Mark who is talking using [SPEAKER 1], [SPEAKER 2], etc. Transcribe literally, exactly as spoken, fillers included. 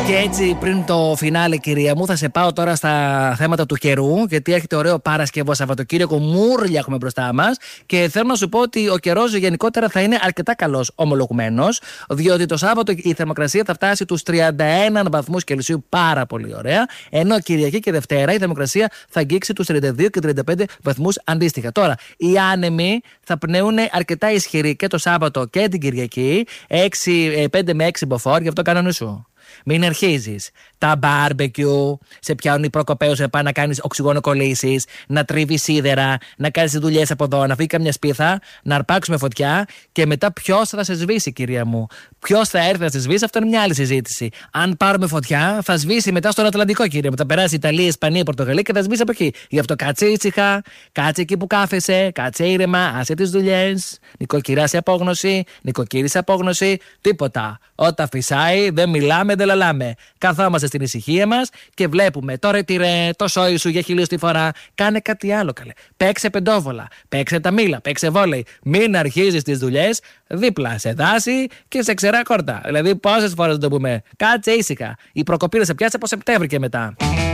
[SPEAKER 1] Και έτσι, πριν το φινάλε, κυρία μου, θα σε πάω τώρα στα θέματα του καιρού, γιατί έχετε ωραίο Παρασκευό Σαββατοκύριακο, μούρλια έχουμε μπροστά μας. Και θέλω να σου πω ότι ο καιρός γενικότερα θα είναι αρκετά καλός, ομολογουμένος, διότι το Σάββατο η θερμοκρασία θα φτάσει τους τριάντα ένα βαθμούς Κελσίου, πάρα πολύ ωραία. Ενώ Κυριακή και Δευτέρα η θερμοκρασία θα αγγίξει τους τριάντα δύο και τριάντα πέντε βαθμούς αντίστοιχα. Τώρα, οι άνεμοι θα πνέουν αρκετά ισχυροί και το Σάββατο και την Κυριακή, πέντε με έξι μποφόρ, γι' αυτό κάνω σου. Μην αρχίζεις τα μπάρμπεκιου, σε πιάνουν οι προκοπαίους, να πάει να κάνεις οξυγονοκολλήσεις, να τρίβεις σίδερα, να κάνεις δουλειές από εδώ, να φύγει καμιά σπίθα, να αρπάξουμε φωτιά και μετά ποιος θα σε σβήσει, κυρία μου. Ποιος θα έρθει να σε σβήσει, αυτό είναι μια άλλη συζήτηση. Αν πάρουμε φωτιά, θα σβήσει μετά στον Ατλαντικό, κυρία μου. Θα περάσει Ιταλία, Ισπανία, Πορτογαλία και θα σβήσει από εκεί. Γι' αυτό κάτσε ήσυχα, κάτσε εκεί που κάθεσαι, κάτσε ήρεμα, άσε τις δουλειές. Νοικοκυρά σε απόγνωση, νοικοκύρη σε απόγνωση, τίποτα. Όταν φυσάει, δεν μιλάμε, δεν λαλάμε. Καθόμαστε στην ησυχία μας και βλέπουμε το ρετυρέ, το σόι σου για χιλιοστή φορά. Κάνε κάτι άλλο, καλέ. Παίξε πεντόβολα, παίξε τα μήλα, παίξε βόλεϊ. Μην αρχίζεις τις δουλειές δίπλα σε δάση και σε ξερά κόρτα. Δηλαδή, πόσες φορές να το πούμε. Κάτσε ήσυχα. Η προκοπή θα σε πιάσει από Σεπτέμβρη και μετά.